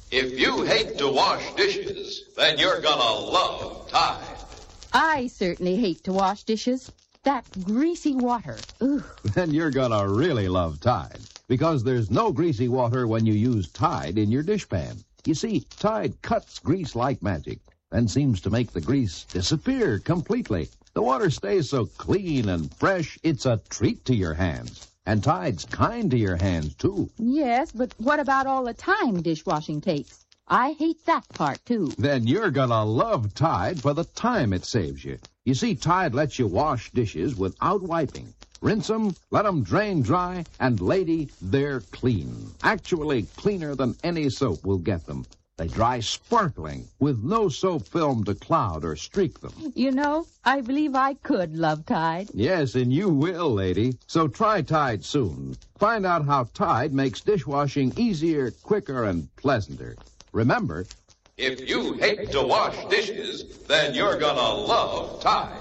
If you hate to wash dishes, then you're gonna love Tide. I certainly hate to wash dishes. That greasy water. Ooh. Then you're gonna really love Tide, because there's no greasy water when you use Tide in your dishpan. You see, Tide cuts grease like magic and seems to make the grease disappear completely. The water stays so clean and fresh, it's a treat to your hands. And Tide's kind to your hands, too. Yes, but what about all the time dishwashing takes? I hate that part, too. Then you're gonna love Tide for the time it saves you. You see, Tide lets you wash dishes without wiping. Rinse them, let them drain dry, and, lady, they're clean. Actually cleaner than any soap will get them. They dry sparkling, with no soap film to cloud or streak them. You know, I believe I could love Tide. Yes, and you will, lady. So try Tide soon. Find out how Tide makes dishwashing easier, quicker, and pleasanter. Remember, if you hate to wash dishes, then you're gonna love Tide.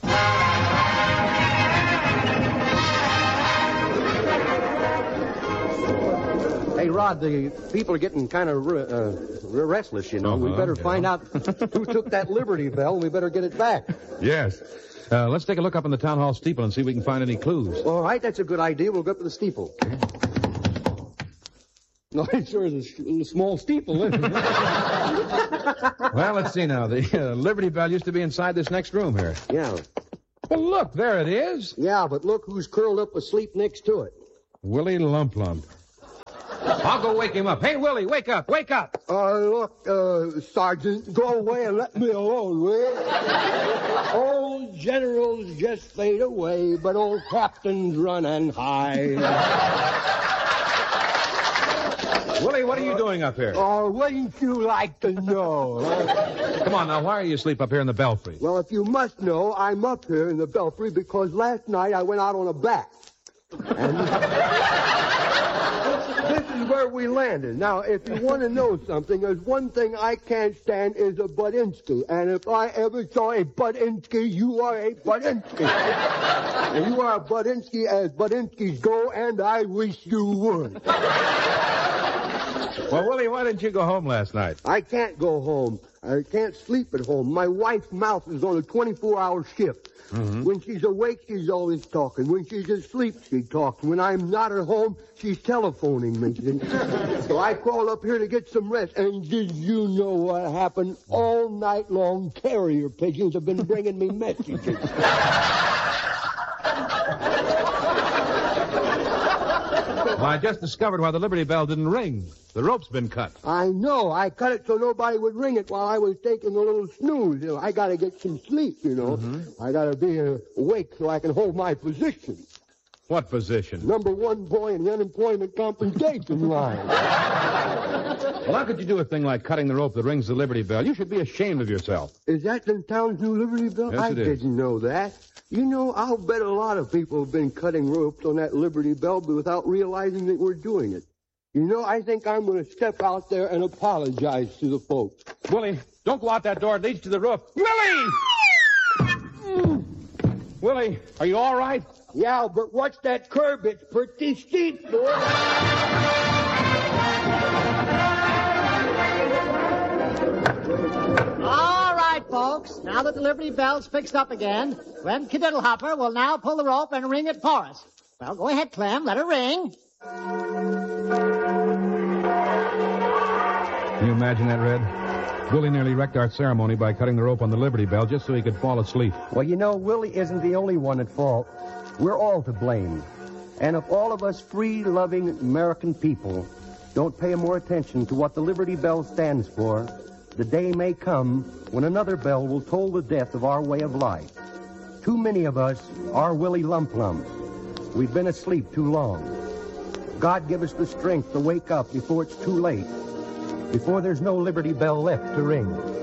Hey, Rod, the people are getting kind of restless, you know. We better find out who took that Liberty Bell, and we better get it back. Yes. Let's take a look up in the town hall steeple and see if we can find any clues. All right, that's a good idea. We'll go up to the steeple. No, it sure is a small steeple, isn't it? Well, let's see now. The Liberty Bell used to be inside this next room here. Yeah. Well, look, there it is. Yeah, but look who's curled up asleep next to it. Willie Lump Lump. I'll go wake him up. Hey, Willie, wake up, wake up. Look, Sergeant, go away and let me alone, will you? Old generals just fade away, but old captains run and hide. Willie, what are you doing up here? Oh, wouldn't you like to know? Come on, now, why are you asleep up here in the belfry? Well, if you must know, I'm up here in the belfry because last night I went out on a bat. And this is where we landed. Now, if you want to know something, there's one thing I can't stand is a Budinsky. And if I ever saw a Budinsky, you are a Budinsky. And you are a Budinsky as Budinskys go, and I wish you would. Well, Willie, why didn't you go home last night? I can't go home. I can't sleep at home. My wife's mouth is on a 24-hour shift. Mm-hmm. When she's awake, she's always talking. When she's asleep, she talks. When I'm not at home, she's telephoning me. So I crawled up here to get some rest. And did you know what happened? All night long, carrier pigeons have been bringing me messages. Well, I just discovered why the Liberty Bell didn't ring. The rope's been cut. I know. I cut it so nobody would ring it while I was taking a little snooze. You know, I got to get some sleep, you know. Mm-hmm. I got to be awake so I can hold my position. What position? Number one boy in the unemployment compensation line. Well, how could you do a thing like cutting the rope that rings the Liberty Bell? You should be ashamed of yourself. Is that the town's new Liberty Bell? Yes, I it is. didn't know that. You know, I'll bet a lot of people have been cutting ropes on that Liberty Bell without realizing that we're doing it. You know, I think I'm going to step out there and apologize to the folks. Willie, don't go out that door. It leads to the roof. Willie! Willie, are you all right? Yeah, but watch that curb. It's pretty steep, boy. All right, folks. Now that the Liberty Bell's fixed up again, Clem Kadiddlehopper will now pull the rope and ring it for us. Well, go ahead, Clem. Let her ring. Can you imagine that, Red? Willie nearly wrecked our ceremony by cutting the rope on the Liberty Bell just so he could fall asleep. Well, you know, Willie isn't the only one at fault. We're all to blame. And if all of us free-loving American people don't pay more attention to what the Liberty Bell stands for, the day may come when another bell will toll the death of our way of life. Too many of us are Willie Lump Lumps. We've been asleep too long. God give us the strength to wake up before it's too late, before there's no Liberty Bell left to ring.